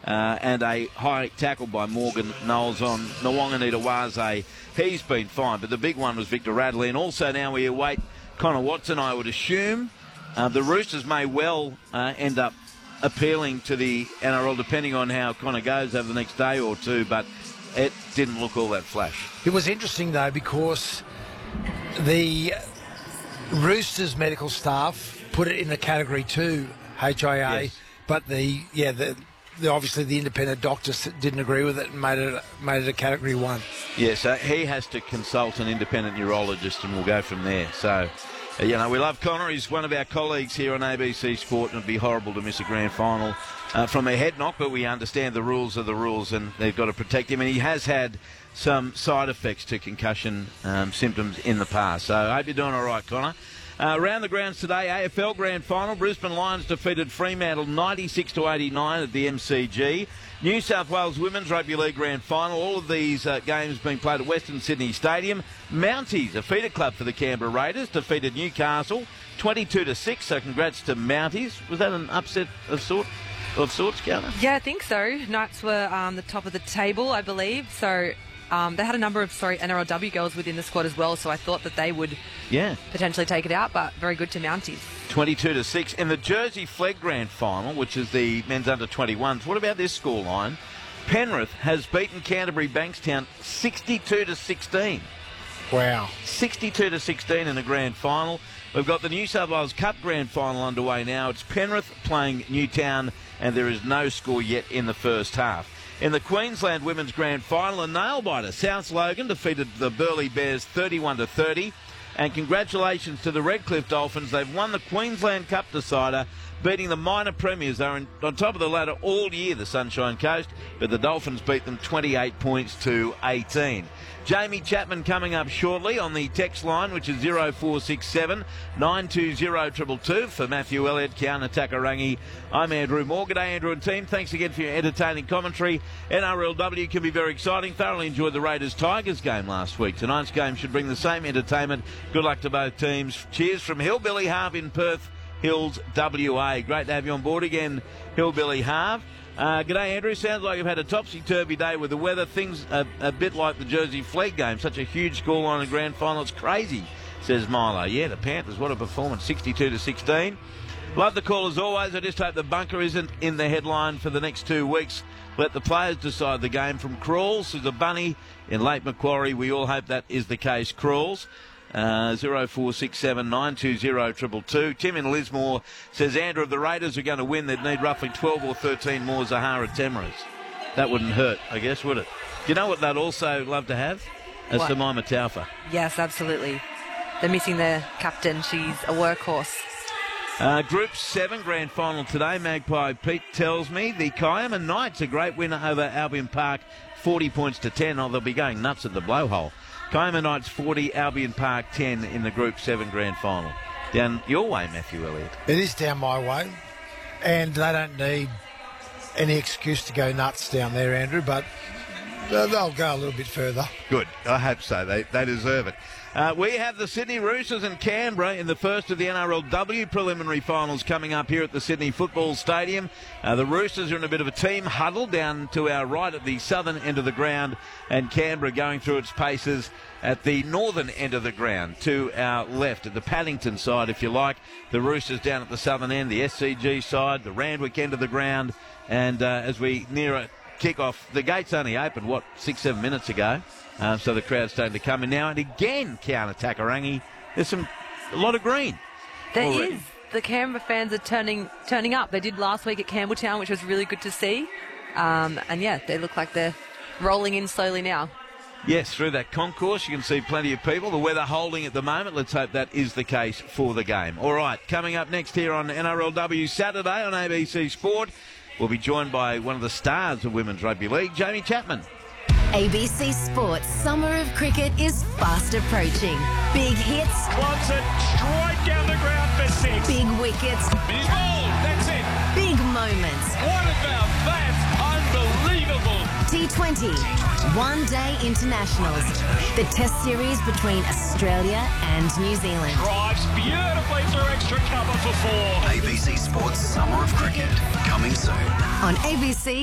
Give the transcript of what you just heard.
and a high tackle by Morgan Knowles on Nwanganita-Waze. He's been fine, but the big one was Victor Radley. And also now we await Connor Watson, I would assume. The Roosters may well end up appealing to the NRL, depending on how Connor goes over the next day or two, but it didn't look all that flash. It was interesting, though, because the Roosters medical staff put it in a Category 2 HIA, yes. But obviously the independent doctors didn't agree with it and made it a Category 1. Yeah, so he has to consult an independent neurologist and we'll go from there. So, we love Connor. He's one of our colleagues here on ABC Sport, and it'd be horrible to miss a grand final from a head knock, but we understand the rules are the rules and they've got to protect him. And he has had some side effects to concussion symptoms in the past. So I hope you're doing all right, Connor. Around the grounds today, AFL Grand Final. Brisbane Lions defeated Fremantle 96-89 at the MCG. New South Wales Women's Rugby League Grand Final. All of these games being played at Western Sydney Stadium. Mounties, a feeder club for the Canberra Raiders, defeated Newcastle 22-6. So congrats to Mounties. Was that an upset of sorts, Kiana? Yeah, I think so. Knights were the top of the table, I believe. So they had a number of NRLW girls within the squad as well, so I thought that they would potentially take it out, but very good to Mounties. 22-6. In the Jersey Flegg Grand Final, which is the men's under-21s, what about this scoreline? Penrith has beaten Canterbury Bankstown 62-16. Wow. 62-16 in the Grand Final. We've got the New South Wales Cup Grand Final underway now. It's Penrith playing Newtown, and there is no score yet in the first half. In the Queensland Women's Grand Final, a nail-biter. South Logan defeated the Burleigh Bears 31-30. And congratulations to the Redcliffe Dolphins. They've won the Queensland Cup decider, beating the minor premiers. They're on top of the ladder all year, the Sunshine Coast, but the Dolphins beat them 28 points to 18. Jamie Chapman coming up shortly on the text line, which is 0467 920 222 for Matthew Elliott, Kiana Takarangi. I'm Andrew Moore. G'day, Andrew and team. Thanks again for your entertaining commentary. NRLW can be very exciting. Thoroughly enjoyed the Raiders-Tigers game last week. Tonight's game should bring the same entertainment. Good luck to both teams. Cheers from Hillbilly Harve in Perth Hills, WA. Great to have you on board again, Hillbilly Harve. G'day, Andrew. Sounds like you've had a topsy-turvy day with the weather. Things a bit like the Jersey Flegg game. Such a huge scoreline in the grand final. It's crazy, says Milo. Yeah, the Panthers, what a performance. 62-16. Love the call as always. I just hope the bunker isn't in the headline for the next 2 weeks. Let the players decide the game. From Crawls to the Bunny in Lake Macquarie, we all hope that is the case. Crawls. 0467 920 222. Tim in Lismore says, Andrew, if the Raiders are going to win, they'd need roughly 12 or 13 more Zahara Temras. That wouldn't hurt, I guess, would it? You know what they'd also love to have? A Samaima Taufa. Yes, absolutely. They're missing their captain. She's a workhorse. Group 7 grand final today. Magpie Pete tells me the Kiama Knights, a great winner over Albion Park, 40 points to 10. Oh, they'll be going nuts at the blowhole. Kiama Knights 40, Albion Park 10 in the Group 7 grand final. Down your way, Matthew Elliott. It is down my way, and they don't need any excuse to go nuts down there, Andrew, but they'll go a little bit further. Good. I hope so. They deserve it. We have the Sydney Roosters and Canberra in the first of the NRLW preliminary finals coming up here at the Sydney Football Stadium. The Roosters are in a bit of a team huddle down to our right at the southern end of the ground, and Canberra going through its paces at the northern end of the ground to our left, at the Paddington side, if you like. The Roosters down at the southern end, the SCG side, the Randwick end of the ground, and as we near a kick-off, the gates only opened, 6-7 minutes ago. So the crowd's starting to come in now. And again, Kiana Takarangi, there's a lot of green. There is. The Canberra fans are turning up. They did last week at Campbelltown, which was really good to see. And yeah, they look like they're rolling in slowly now. Yes, through that concourse, you can see plenty of people. The weather holding at the moment. Let's hope that is the case for the game. All right, coming up next here on NRLW Saturday on ABC Sport, we'll be joined by one of the stars of Women's Rugby League, Jamie Chapman. ABC Sports Summer of Cricket is fast approaching. Big hits. Wants it straight down the ground for 6. Big wickets. He's bowled. That's it. Big moments. What about that? Unbelievable. T20. One-day internationals. The test series between Australia and New Zealand. Drives beautifully through extra cover for 4. ABC Sports Summer of Cricket, coming soon. On ABC